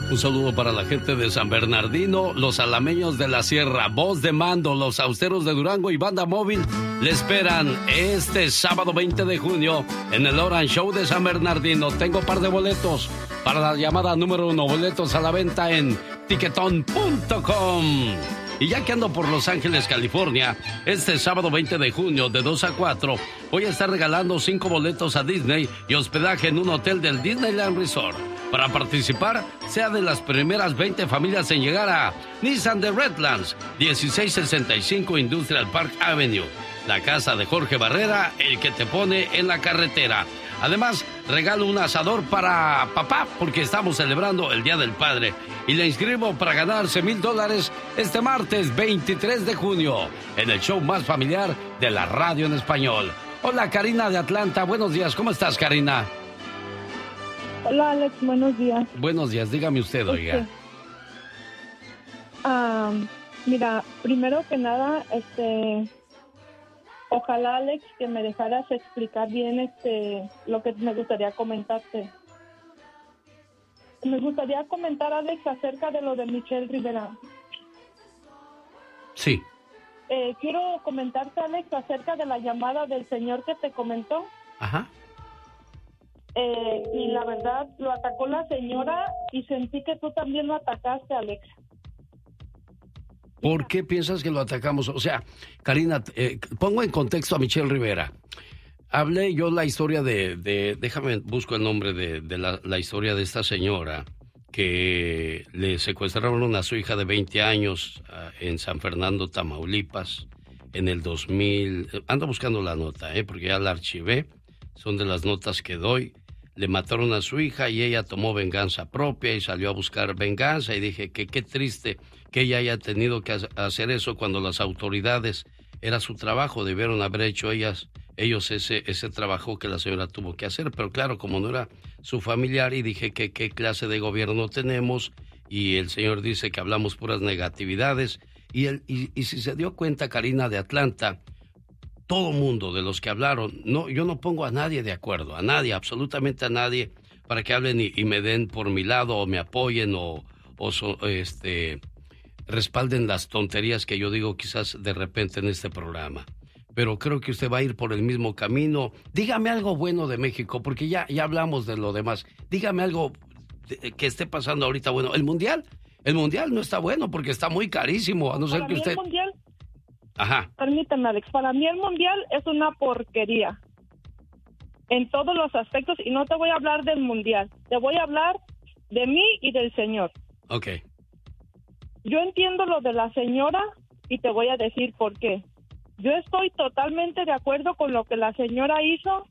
Un saludo para la gente de San Bernardino, los alameños de la Sierra, Voz de Mando, los austeros de Durango y Banda Móvil le esperan este sábado 20 de junio en el Orange Show de San Bernardino. Tengo un par de boletos para la llamada número 1, boletos a la venta en tiquetón.com. Y ya que ando por Los Ángeles, California, este sábado 20 de junio de 2 a 4 voy a estar regalando 5 boletos a Disney y hospedaje en un hotel del Disneyland Resort. Para participar, sea de las primeras 20 familias en llegar a Nissan de Redlands, 1665 Industrial Park Avenue, la casa de Jorge Barrera, el que te pone en la carretera. Además, regalo un asador para papá porque estamos celebrando el Día del Padre. Y le inscribo para ganarse $1,000 este martes 23 de junio en el show más familiar de la radio en español. Hola, Karina de Atlanta. Buenos días. ¿Cómo estás, Karina? Hola, Alex. Buenos días. Buenos días. Dígame usted, oiga. Mira, primero que nada, ojalá, Alex, que me dejaras explicar bien lo que me gustaría comentarte. Me gustaría comentar, Alex, acerca de lo de Michelle Rivera. Sí. Quiero comentarte, Alex, acerca de la llamada del señor que te comentó. Ajá. Y la verdad, lo atacó la señora y sentí que tú también lo atacaste, Alex. ¿Por qué piensas que lo atacamos? O sea, Karina, pongo en contexto a Michelle Rivera. Hablé yo la historia déjame, busco el nombre de la historia de esta señora que le secuestraron a su hija de 20 años en San Fernando, Tamaulipas, en el 2000. Ando buscando la nota, porque ya la archivé. Son de las notas que doy. Le mataron a su hija y ella tomó venganza propia y salió a buscar venganza. Y dije que qué triste que ella haya tenido que hacer eso cuando las autoridades, era su trabajo, debieron haber hecho ellos ese trabajo que la señora tuvo que hacer. Pero claro, como no era su familiar, y dije que qué clase de gobierno tenemos, y el señor dice que hablamos puras negatividades. Y si se dio cuenta, Karina de Atlanta, todo mundo de los que hablaron, yo no pongo a nadie de acuerdo, a nadie, absolutamente a nadie, para que hablen y me den por mi lado, o me apoyen, o respalden las tonterías que yo digo quizás de repente en este programa. Pero creo que usted va a ir por el mismo camino. Dígame algo bueno de México, porque ya hablamos de lo demás. Dígame algo que esté pasando ahorita bueno. El Mundial no está bueno porque está muy carísimo, a no ser que usted... El Mundial, ajá. Permítame, Alex, para mí el Mundial es una porquería en todos los aspectos, y no te voy a hablar del Mundial, te voy a hablar de mí y del señor. Ok. Yo entiendo lo de la señora y te voy a decir por qué. Yo estoy totalmente de acuerdo con lo que la señora hizo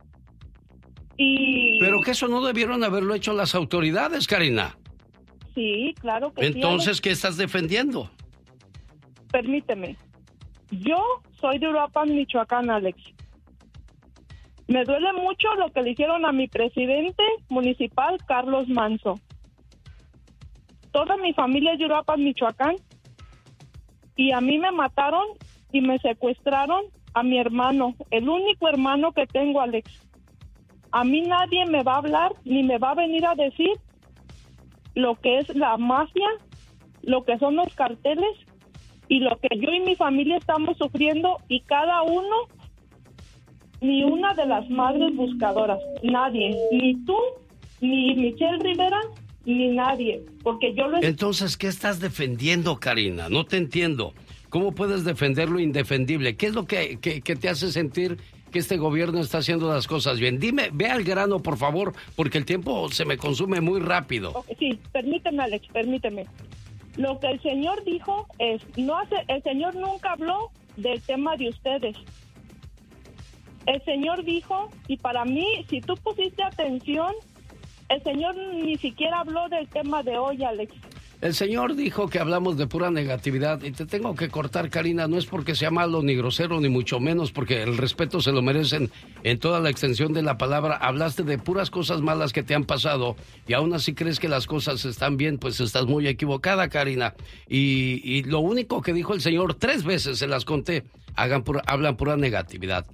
y... Pero que eso no debieron haberlo hecho las autoridades, Karina. Sí, claro que Entonces, sí, ¿qué estás defendiendo? Permíteme. Yo soy de Uruapan, Michoacán, Alex. Me duele mucho lo que le hicieron a mi presidente municipal, Carlos Manzo. Toda mi familia es de Uruapan, Michoacán, y a mí me mataron y me secuestraron a mi hermano, el único hermano que tengo, Alex. A mí nadie me va a hablar ni me va a venir a decir lo que es la mafia, lo que son los carteles y lo que yo y mi familia estamos sufriendo, y cada uno, ni una de las madres buscadoras, nadie, ni tú, ni Michelle Rivera, ni nadie, porque yo lo... Entonces, ¿qué estás defendiendo, Karina? No te entiendo. ¿Cómo puedes defender lo indefendible? ¿Qué es lo que te hace sentir que este gobierno está haciendo las cosas bien? Dime, ve al grano, por favor, porque el tiempo se me consume muy rápido. Okay, sí, permíteme, Alex, permíteme. Lo que el señor dijo es, el señor nunca habló del tema de ustedes. El señor dijo, y para mí, si tú pusiste atención, el señor ni siquiera habló del tema de hoy, Alex. El señor dijo que hablamos de pura negatividad, y te tengo que cortar, Karina, no es porque sea malo ni grosero, ni mucho menos, porque el respeto se lo merecen en toda la extensión de la palabra. Hablaste de puras cosas malas que te han pasado, y aún así crees que las cosas están bien, pues estás muy equivocada, Karina. Y lo único que dijo el señor 3 veces, se las conté, hablan pura negatividad,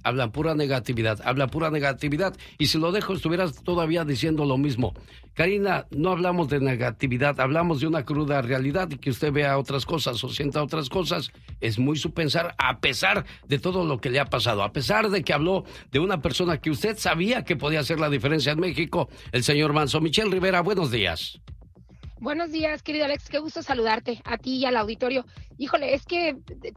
y si lo dejo estuvieras todavía diciendo lo mismo. Karina, no hablamos de negatividad, hablamos de una cruda realidad, y que usted vea otras cosas o sienta otras cosas es muy su pensar, a pesar de todo lo que le ha pasado, a pesar de que habló de una persona que usted sabía que podía hacer la diferencia en México, el señor Manso. Michelle Rivera, buenos días. Buenos días, querido Alex, qué gusto saludarte, a ti y al auditorio. Híjole, es que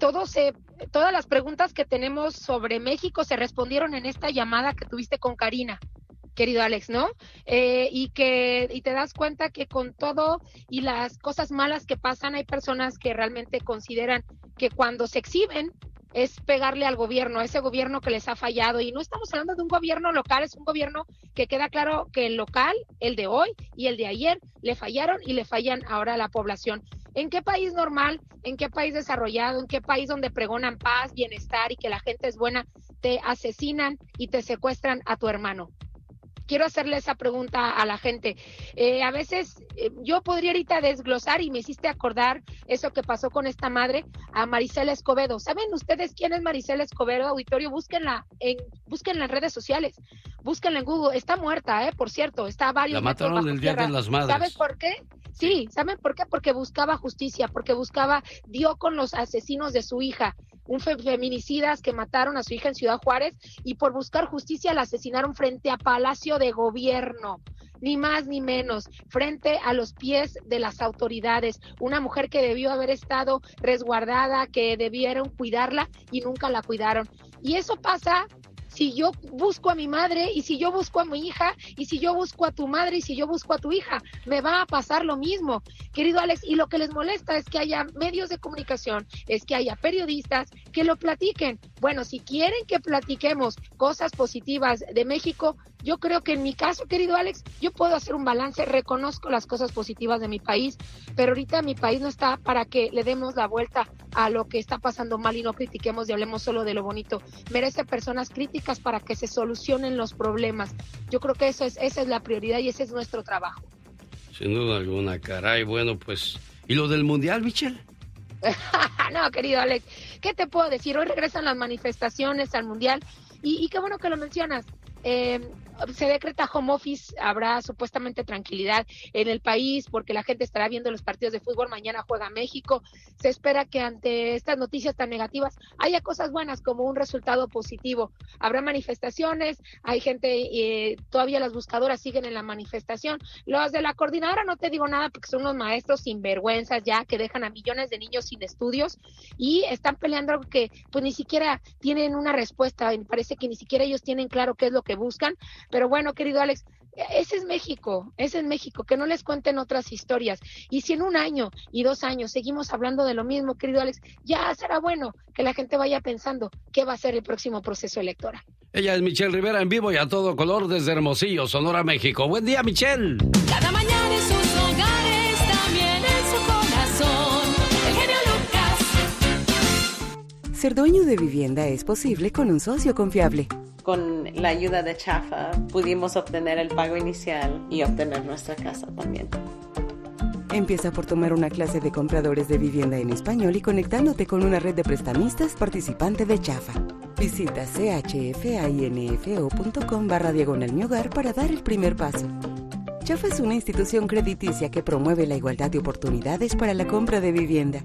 todas las preguntas que tenemos sobre México se respondieron en esta llamada que tuviste con Karina, querido Alex, ¿no? Y te das cuenta que con todo y las cosas malas que pasan, hay personas que realmente consideran que cuando se exhiben es pegarle al gobierno, a ese gobierno que les ha fallado. Y no estamos hablando de un gobierno local, es un gobierno que queda claro que el local, el de hoy y el de ayer, le fallaron y le fallan ahora a la población. ¿En qué país normal, en qué país desarrollado, en qué país donde pregonan paz, bienestar y que la gente es buena, te asesinan y te secuestran a tu hermano? Quiero hacerle esa pregunta a la gente. A veces yo podría ahorita desglosar, y me hiciste acordar eso que pasó con esta madre, a Marisela Escobedo. ¿Saben ustedes quién es Marisela Escobedo, auditorio? Búsquenla en redes sociales, búsquenla en Google. Está muerta, por cierto, está a varios metros bajo tierra. La mataron el Día de las Madres. ¿Sabes por qué? Sí, ¿saben por qué? Porque buscaba justicia, porque dio con los asesinos de su hija, feminicidas que mataron a su hija en Ciudad Juárez, y por buscar justicia la asesinaron frente a Palacio de Gobierno, ni más ni menos, frente a los pies de las autoridades. Una mujer que debió haber estado resguardada, que debieron cuidarla y nunca la cuidaron. Y eso pasa si yo busco a mi madre, y si yo busco a mi hija, y si yo busco a tu madre, y si yo busco a tu hija, me va a pasar lo mismo, querido Alex. Y lo que les molesta es que haya medios de comunicación, es que haya periodistas que lo platiquen. Bueno, si quieren que platiquemos cosas positivas de México, yo creo que en mi caso, querido Alex, yo puedo hacer un balance, reconozco las cosas positivas de mi país, pero ahorita mi país no está para que le demos la vuelta a lo que está pasando mal y no critiquemos y hablemos solo de lo bonito. Merece personas críticas para que se solucionen los problemas. Yo creo que esa es la prioridad y ese es nuestro trabajo. Sin duda alguna, caray. Bueno, pues, ¿y lo del Mundial, Michelle? No, querido Alex, ¿qué te puedo decir? Hoy regresan las manifestaciones al Mundial y qué bueno que lo mencionas. Se decreta home office, habrá supuestamente tranquilidad en el país porque la gente estará viendo los partidos de fútbol. Mañana juega México. Se espera que ante estas noticias tan negativas haya cosas buenas como un resultado positivo. Habrá manifestaciones, hay gente, todavía las buscadoras siguen en la manifestación. Los de la coordinadora no te digo nada porque son unos maestros sinvergüenzas ya que dejan a millones de niños sin estudios y están peleando algo que pues ni siquiera tienen una respuesta. Parece que ni siquiera ellos tienen claro qué es lo que buscan. Pero bueno, querido Alex, ese es México, que no les cuenten otras historias. Y si en 1 año y 2 años seguimos hablando de lo mismo, querido Alex, ya será bueno que la gente vaya pensando qué va a ser el próximo proceso electoral. Ella es Michelle Rivera en vivo y a todo color desde Hermosillo, Sonora, México. Buen día, Michelle. Cada mañana en sus hogares, también en su corazón, el genio Lucas. Ser dueño de vivienda es posible con un socio confiable. Con la ayuda de Chafa pudimos obtener el pago inicial y obtener nuestra casa también. Empieza por tomar una clase de compradores de vivienda en español y conectándote con una red de prestamistas participante de Chafa. Visita chfainfo.com/diagonal-mi-hogar para dar el primer paso. Chafa es una institución crediticia que promueve la igualdad de oportunidades para la compra de vivienda.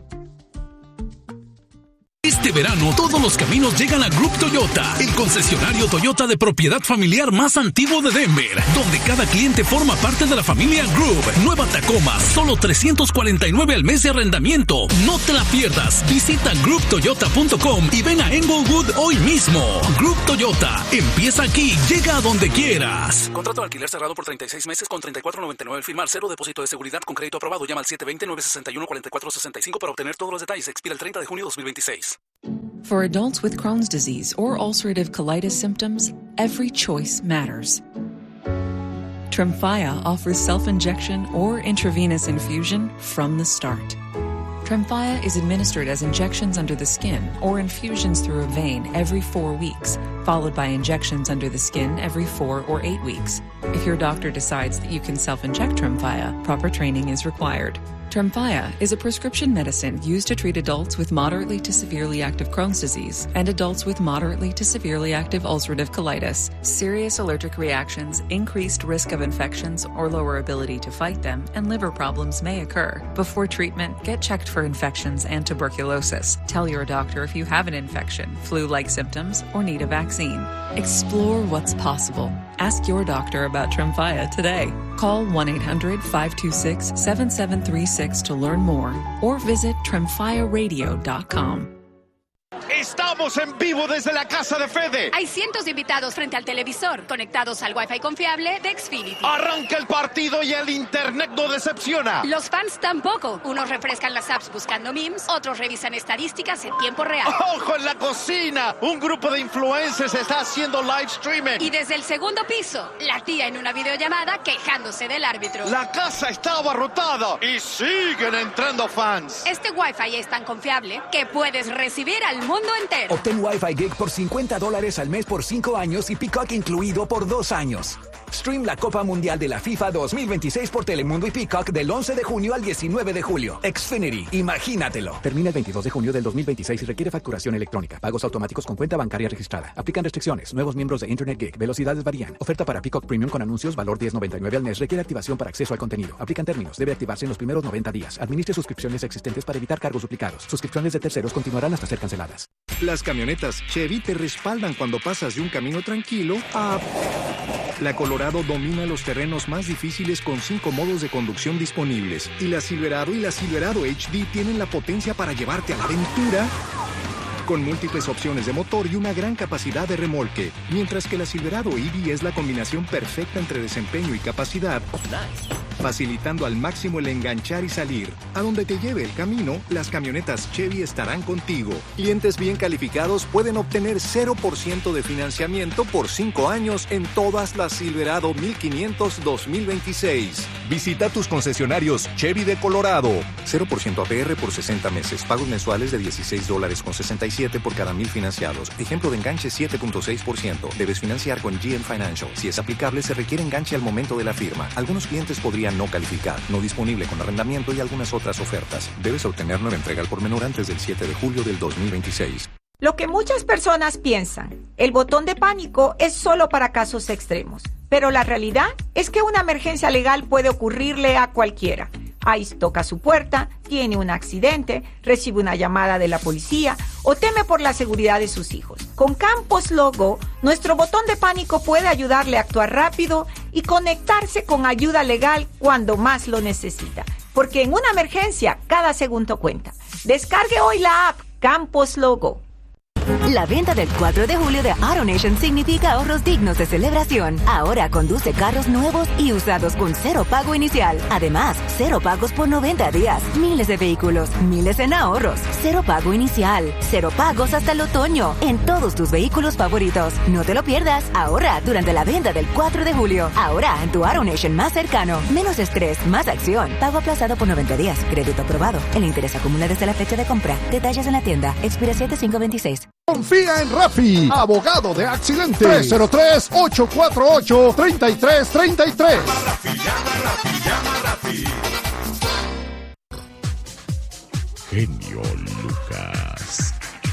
Este verano, todos los caminos llegan a Group Toyota, el concesionario Toyota de propiedad familiar más antiguo de Denver, donde cada cliente forma parte de la familia Group. Nueva Tacoma, solo $349 al mes de arrendamiento. No te la pierdas. Visita grouptoyota.com y ven a Englewood hoy mismo. Group Toyota, empieza aquí, llega a donde quieras. Contrato de alquiler cerrado por 36 meses con $34.99 al firmar, 0 depósito de seguridad con crédito aprobado. Llama al 720-961-4465 para obtener todos los detalles. Expira el 30 de junio de 2026. For adults with Crohn's disease or ulcerative colitis symptoms, every choice matters. Tremfya offers self-injection or intravenous infusion from the start. Tremfya is administered as injections under the skin or infusions through a vein every 4 weeks, followed by injections under the skin every 4 or 8 weeks. If your doctor decides that you can self-inject Tremfya, proper training is required. Tremfya is a prescription medicine used to treat adults with moderately to severely active Crohn's disease and adults with moderately to severely active ulcerative colitis. Serious allergic reactions, increased risk of infections or lower ability to fight them, and liver problems may occur. Before treatment, get checked for infections and tuberculosis. Tell your doctor if you have an infection, flu-like symptoms, or need a vaccine. Explore what's possible. Ask your doctor about Tremfya today. Call 1-800-526-7736 to learn more or visit tremfyaradio.com. ¡Estamos en vivo desde la casa de Fede! Hay cientos de invitados frente al televisor, conectados al Wi-Fi confiable de Xfinity. Arranca el partido y el internet no decepciona. Los fans tampoco. Unos refrescan las apps buscando memes, otros revisan estadísticas en tiempo real. ¡Ojo en la cocina! Un grupo de influencers está haciendo live streaming. Y desde el segundo piso, la tía en una videollamada quejándose del árbitro. La casa está abarrotada y siguen entrando fans. Este Wi-Fi es tan confiable que puedes recibir al mundo entero. Obtén Wi-Fi Gig por $50 al mes por 5 años y Peacock incluido por 2 años. Stream la Copa Mundial de la FIFA 2026 por Telemundo y Peacock del 11 de junio al 19 de julio. Xfinity, imagínatelo. Termina el 22 de junio del 2026 y requiere facturación electrónica. Pagos automáticos con cuenta bancaria registrada. Aplican restricciones. Nuevos miembros de Internet Gig. Velocidades varían. Oferta para Peacock Premium con anuncios. Valor $10.99 al mes. Requiere activación para acceso al contenido. Aplican términos. Debe activarse en los primeros 90 días. Administre suscripciones existentes para evitar cargos duplicados. Suscripciones de terceros continuarán hasta ser canceladas. Las camionetas Chevy te respaldan cuando pasas de un camino tranquilo a... La Colorado domina los terrenos más difíciles con 5 modos de conducción disponibles. Y la Silverado y la Silverado HD tienen la potencia para llevarte a la aventura con múltiples opciones de motor y una gran capacidad de remolque. Mientras que la Silverado EV es la combinación perfecta entre desempeño y capacidad, facilitando al máximo el enganchar y salir. A donde te lleve el camino, las camionetas Chevy estarán contigo. Clientes bien calificados pueden obtener 0% de financiamiento por 5 años en todas las Silverado 1500 2026. Visita tus concesionarios Chevy de Colorado. 0% APR por 60 meses. Pagos mensuales de $16.67 por cada 1,000 financiados. Ejemplo de enganche 7.6%. Debes financiar con GM Financial. Si es aplicable, se requiere enganche al momento de la firma. Algunos clientes podrían no calificar. No disponible con arrendamiento y algunas otras ofertas. Debes obtener nueva entrega al por menor antes del 7 de julio del 2026. Lo que muchas personas piensan, el botón de pánico es solo para casos extremos. Pero la realidad es que una emergencia legal puede ocurrirle a cualquiera. ICE toca su puerta, tiene un accidente, recibe una llamada de la policía o teme por la seguridad de sus hijos. Con Campos Logo, nuestro botón de pánico puede ayudarle a actuar rápido y conectarse con ayuda legal cuando más lo necesita. Porque en una emergencia, cada segundo cuenta. Descargue hoy la app Campos Logo. La venta del 4 de julio de AutoNation significa ahorros dignos de celebración. Ahora conduce carros nuevos y usados con 0 pago inicial. Además, 0 pagos por 90 días. Miles de vehículos, miles en ahorros. 0 pago inicial. 0 pagos hasta el otoño en todos tus vehículos favoritos. No te lo pierdas. Ahorra durante la venta del 4 de julio. Ahora en tu AutoNation más cercano. Menos estrés, más acción. Pago aplazado por 90 días. Crédito aprobado. El interés acumula desde la fecha de compra. Detalles en la tienda. Expira 7/5/26. Confía en Rafi, abogado de accidentes. 303-848-3333. Llama Rafi. Genio Lucas.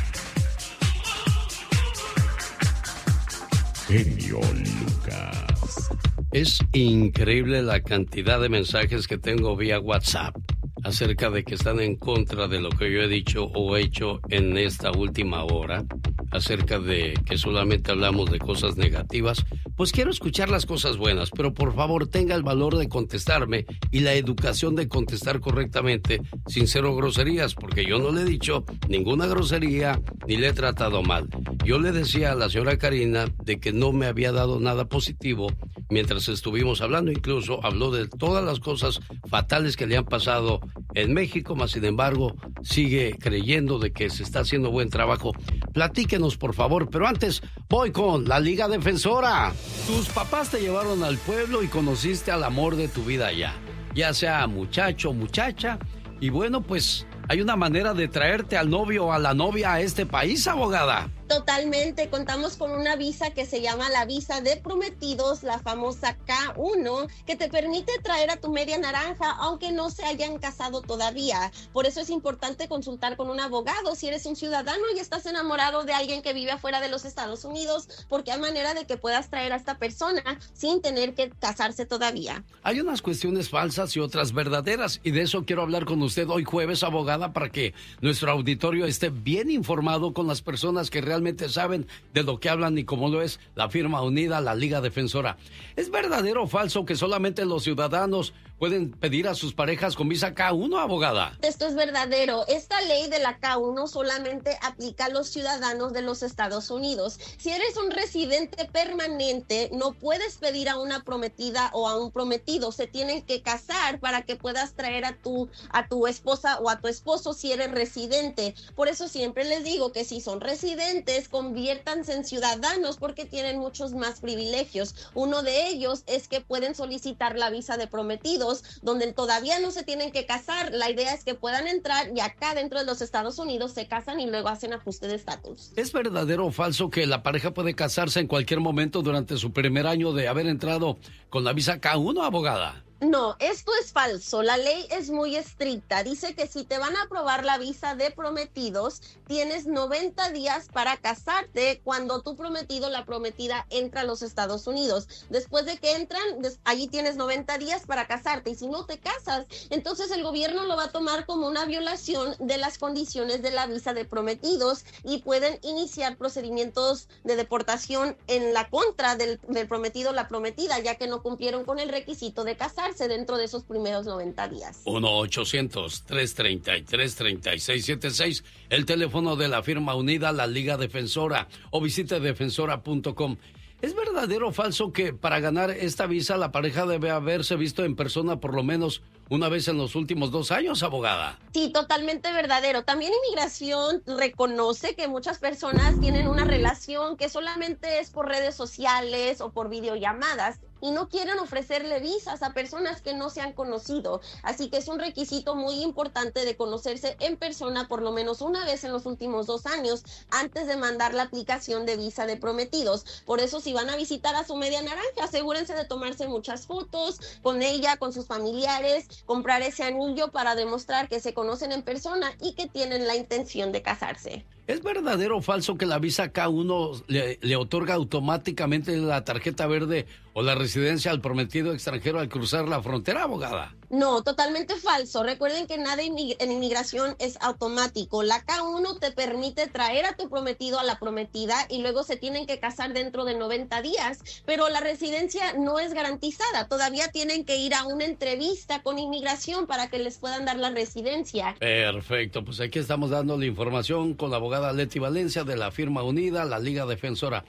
Genio Lucas. Es increíble la cantidad de mensajes que tengo vía WhatsApp acerca de que están en contra de lo que yo he dicho o hecho en esta última hora, acerca de que solamente hablamos de cosas negativas. Pues quiero escuchar las cosas buenas, pero por favor tenga el valor de contestarme y la educación de contestar correctamente sin cero groserías, porque yo no le he dicho ninguna grosería ni le he tratado mal. Yo le decía a la señora Karina de que no me había dado nada positivo mientras estuvimos hablando. Incluso habló de todas las cosas fatales que le han pasado en México, mas sin embargo sigue creyendo de que se está haciendo buen trabajo. Platíquenos por favor, pero antes voy con la Liga Defensora. Tus papás te llevaron al pueblo y conociste al amor de tu vida allá, ya sea muchacho o muchacha, y bueno, pues hay una manera de traerte al novio o a la novia a este país, abogada. Totalmente, contamos con una visa que se llama la visa de prometidos, la famosa K1, que te permite traer a tu media naranja aunque no se hayan casado todavía. Por eso es importante consultar con un abogado si eres un ciudadano y estás enamorado de alguien que vive afuera de los Estados Unidos, porque hay manera de que puedas traer a esta persona sin tener que casarse todavía. Hay unas cuestiones falsas y otras verdaderas, y de eso quiero hablar con usted hoy jueves, abogada, para que nuestro auditorio esté bien informado con las personas que realmente saben de lo que hablan y como lo es la firma unida, la Liga Defensora. ¿Es verdadero o falso que solamente los ciudadanos pueden pedir a sus parejas con visa K1, abogada? Esto es verdadero. Esta ley de la K1 solamente aplica a los ciudadanos de los Estados Unidos. Si eres un residente permanente, no puedes pedir a una prometida o a un prometido. Se tienen que casar para que puedas traer a tu esposa o a tu esposo si eres residente. Por eso siempre les digo que si son residentes, conviértanse en ciudadanos porque tienen muchos más privilegios. Uno de ellos es que pueden solicitar la visa de prometidos, donde todavía no se tienen que casar. La idea es que puedan entrar y acá dentro de los Estados Unidos se casan y luego hacen ajuste de estatus. ¿Es verdadero o falso que la pareja puede casarse en cualquier momento durante su primer año de haber entrado con la visa K1, abogada? No, esto es falso. La ley es muy estricta. Dice que si te van a aprobar la visa de prometidos, tienes 90 días para casarte cuando tu prometido, la prometida, entra a los Estados Unidos. Después de que entran, allí tienes 90 días para casarte. Y si no te casas, entonces el gobierno lo va a tomar como una violación de las condiciones de la visa de prometidos y pueden iniciar procedimientos de deportación en la contra del prometido o la prometida, ya que no cumplieron con el requisito de casarse dentro de esos primeros 90 días. 1-800-333-3676, el teléfono de la firma unida, la Liga Defensora, o visite defensora.com. ¿Es verdadero o falso que para ganar esta visa la pareja debe haberse visto en persona por lo menos una vez en los últimos 2 años, abogada? Sí, totalmente verdadero. También Inmigración reconoce que muchas personas tienen una relación que solamente es por redes sociales o por videollamadas y no quieren ofrecerle visas a personas que no se han conocido. Así que es un requisito muy importante de conocerse en persona por lo menos una vez en los últimos 2 años antes de mandar la aplicación de visa de prometidos. Por eso, si van a visitar a su media naranja, asegúrense de tomarse muchas fotos con ella, con sus familiares, comprar ese anillo para demostrar que se conocen en persona y que tienen la intención de casarse. ¿Es verdadero o falso que la visa K1 le otorga automáticamente la tarjeta verde o la residencia al prometido extranjero al cruzar la frontera, abogada? No, totalmente falso. Recuerden que nada en inmigración es automático. La K1 te permite traer a tu prometido, a la prometida, y luego se tienen que casar dentro de 90 días, pero la residencia no es garantizada. Todavía tienen que ir a una entrevista con inmigración para que les puedan dar la residencia. Perfecto, pues aquí estamos dando la información con la abogada Leti Valencia de la firma unida, la Liga Defensora.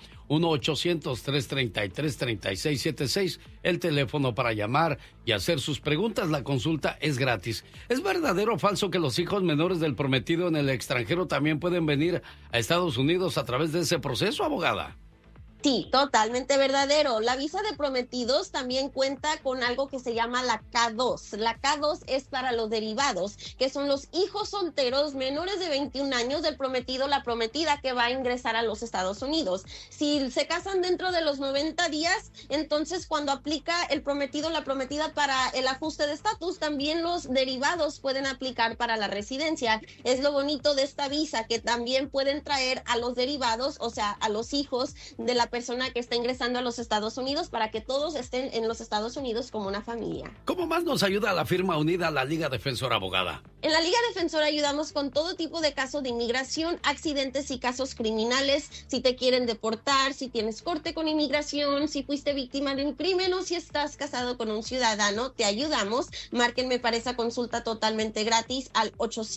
1-800-333-3676, el teléfono para llamar y hacer sus preguntas. La consulta es gratis. ¿Es verdadero o falso que los hijos menores del prometido en el extranjero también pueden venir a Estados Unidos a través de ese proceso, abogada? Sí, totalmente verdadero. La visa de prometidos también cuenta con algo que se llama la K2. La K2 es para los derivados, que son los hijos solteros menores de 21 años del prometido, la prometida, que va a ingresar a los Estados Unidos. Si se casan dentro de los 90 días, entonces cuando aplica el prometido, la prometida para el ajuste de estatus, también los derivados pueden aplicar para la residencia. Es lo bonito de esta visa, que también pueden traer a los derivados, o sea, a los hijos de la persona que está ingresando a los Estados Unidos, para que todos estén en los Estados Unidos como una familia. ¿Cómo más nos ayuda la firma unida, la Liga Defensora, abogada? En la Liga Defensora ayudamos con todo tipo de casos de inmigración, accidentes y casos criminales. Si te quieren deportar, si tienes corte con inmigración, si fuiste víctima de un crimen o si estás casado con un ciudadano, te ayudamos. Márquenme para esa consulta totalmente gratis al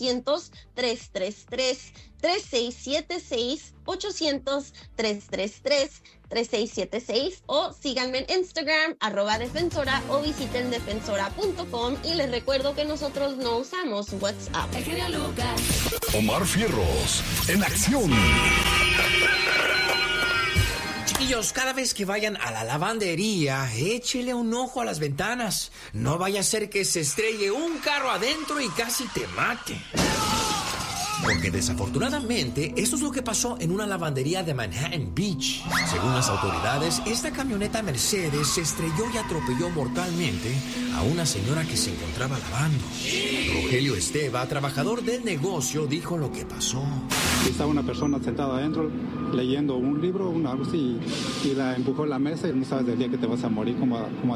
800-333-3676, 800-333-3676, o síganme en Instagram, @defensora, o visiten defensora.com. Y les recuerdo que nosotros no usamos WhatsApp. Omar Fierros, en acción. Chiquillos, cada vez que vayan a la lavandería, échele un ojo a las ventanas. No vaya a ser que se estrelle un carro adentro y casi te mate. Porque desafortunadamente, esto es lo que pasó en una lavandería de Manhattan Beach. Según las autoridades, esta camioneta Mercedes se estrelló y atropelló mortalmente a una señora que se encontraba lavando. Rogelio Esteva, trabajador del negocio, dijo lo que pasó. Estaba una persona sentada adentro leyendo un libro, algo así, y la empujó a la mesa y no sabes del día que te vas a morir, como